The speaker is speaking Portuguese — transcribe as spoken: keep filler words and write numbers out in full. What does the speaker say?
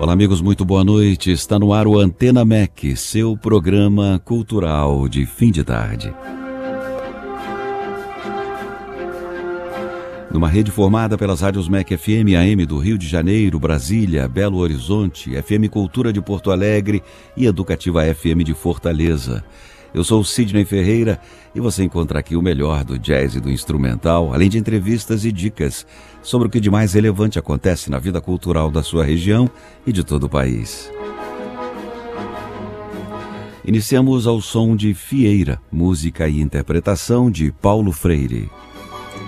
Olá, amigos, muito boa noite. Está no ar o Antena M E C, seu programa cultural de fim de tarde. Numa rede formada pelas rádios M E C F M e A M do Rio de Janeiro, Brasília, Belo Horizonte, F M Cultura de Porto Alegre e Educativa F M de Fortaleza. Eu sou o Sidney Ferreira e você encontra aqui o melhor do jazz e do instrumental, além de entrevistas e dicas sobre o que de mais relevante acontece na vida cultural da sua região e de todo o país. Iniciamos ao som de Fieira, música e interpretação de Paulo Freire.